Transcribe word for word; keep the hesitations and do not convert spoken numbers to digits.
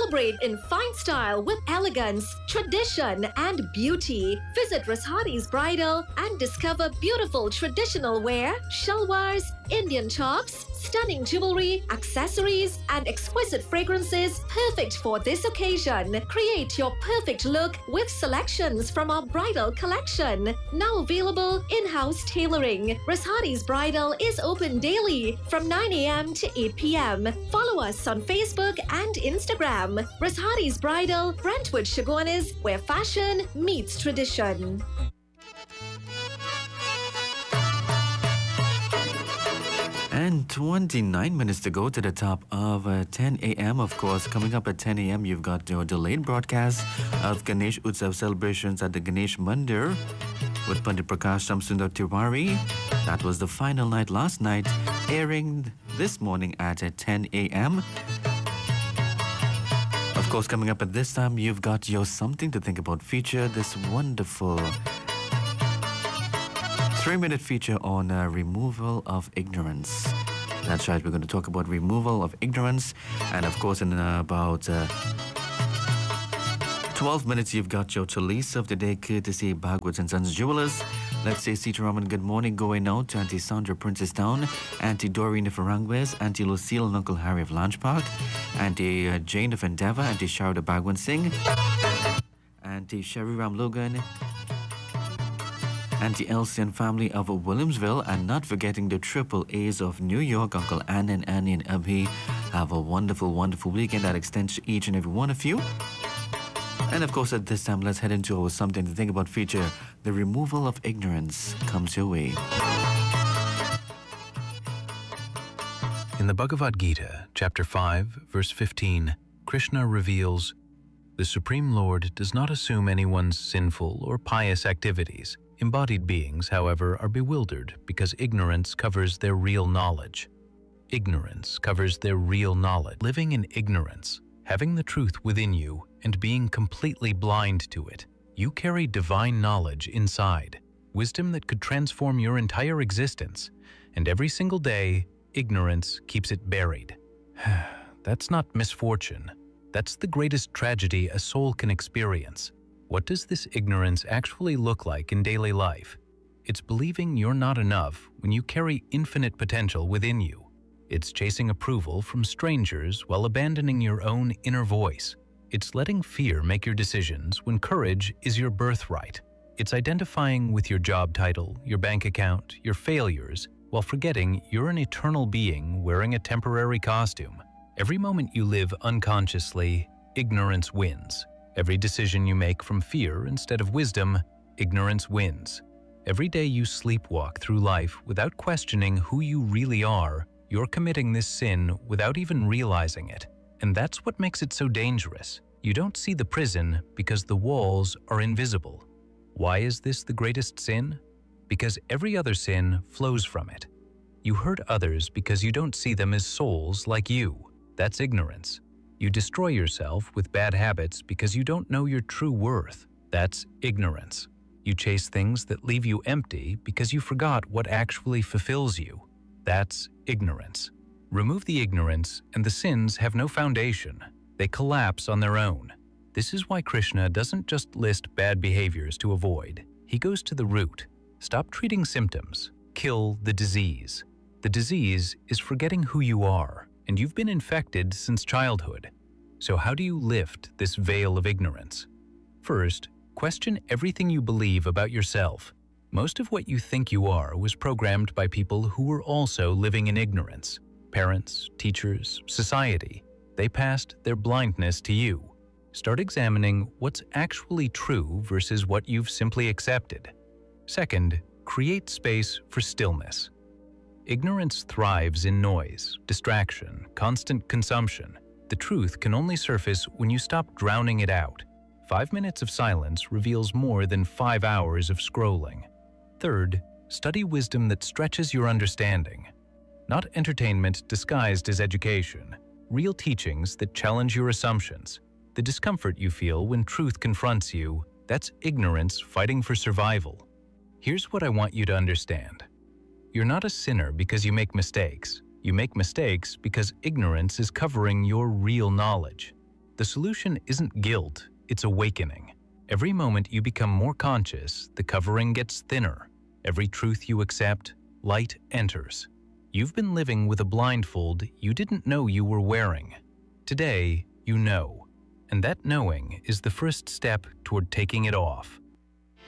Celebrate in fine style with elegance, tradition, and beauty. Visit Rashadi's Bridal and discover beautiful traditional wear, shalwars, Indian tops, stunning jewelry, accessories, and exquisite fragrances perfect for this occasion. Create your perfect look with selections from our bridal collection. Now available in-house tailoring. Rashadi's Bridal is open daily from nine a.m. to eight p.m. Follow us on Facebook and Instagram. Rashadi's Bridal, Brentwood Chaguanas, where fashion meets tradition. And twenty-nine minutes to go to the top of uh, ten a.m. Of course, coming up at ten a.m. you've got your delayed broadcast of Ganesh Utsav celebrations at the Ganesh Mandir with Pandit Prakash Shamsundar Tiwari. That was the final night last night, airing this morning at uh, ten a.m. Of course, coming up at this time, you've got your Something to Think About feature, this wonderful three-minute feature on uh, removal of ignorance. That's right, we're going to talk about removal of ignorance. And of course, in uh, about uh, twelve minutes, you've got your Chalice of the day, courtesy Bhagwat and Sons Jewelers. Let's say Sitaraman, good morning, going out to Auntie Sandra Princestown, Auntie Doreen of Farangwes, Auntie Lucille and Uncle Harry of Lange Park, Auntie uh, Jane of Endeavour, Auntie Sharda Bhagwan Singh, Auntie Sherry Ram Logan, Auntie Elsie and family of Williamsville, and not forgetting the triple A's of New York, Uncle Ann and Annie and Abhi. Have a wonderful, wonderful weekend that extends to each and every one of you. And of course, at this time, let's head into our Something to Think About feature. The removal of ignorance comes your way. In the Bhagavad Gita, chapter five, verse fifteen, Krishna reveals, "The Supreme Lord does not assume anyone's sinful or pious activities. Embodied beings, however, are bewildered because ignorance covers their real knowledge. Ignorance covers their real knowledge. Living in ignorance, having the truth within you, and being completely blind to it, you carry divine knowledge inside, wisdom that could transform your entire existence, and every single day, ignorance keeps it buried. That's not misfortune. That's the greatest tragedy a soul can experience. What does this ignorance actually look like in daily life? It's believing you're not enough when you carry infinite potential within you. It's chasing approval from strangers while abandoning your own inner voice. It's letting fear make your decisions when courage is your birthright. It's identifying with your job title, your bank account, your failures, while forgetting you're an eternal being wearing a temporary costume. Every moment you live unconsciously, ignorance wins. Every decision you make from fear instead of wisdom, ignorance wins. Every day you sleepwalk through life without questioning who you really are, you're committing this sin without even realizing it. And that's what makes it so dangerous. You don't see the prison because the walls are invisible. Why is this the greatest sin? Because every other sin flows from it. You hurt others because you don't see them as souls like you. That's ignorance. You destroy yourself with bad habits because you don't know your true worth. That's ignorance. You chase things that leave you empty because you forgot what actually fulfills you. That's ignorance. Remove the ignorance and the sins have no foundation. They collapse on their own. This is why Krishna doesn't just list bad behaviors to avoid. He goes to the root. Stop treating symptoms. Kill the disease. The disease is forgetting who you are, and you've been infected since childhood. So how do you lift this veil of ignorance? First, question everything you believe about yourself. Most of what you think you are was programmed by people who were also living in ignorance. Parents, teachers, society. They passed their blindness to you. Start examining what's actually true versus what you've simply accepted. Second, create space for stillness. Ignorance thrives in noise, distraction, constant consumption. The truth can only surface when you stop drowning it out. Five minutes of silence reveals more than five hours of scrolling. Third, study wisdom that stretches your understanding. Not entertainment disguised as education. Real teachings that challenge your assumptions. The discomfort you feel when truth confronts you, that's ignorance fighting for survival. Here's what I want you to understand. You're not a sinner because you make mistakes. You make mistakes because ignorance is covering your real knowledge. The solution isn't guilt, it's awakening. Every moment you become more conscious, the covering gets thinner. Every truth you accept, light enters. You've been living with a blindfold you didn't know you were wearing. Today, you know. And that knowing is the first step toward taking it off.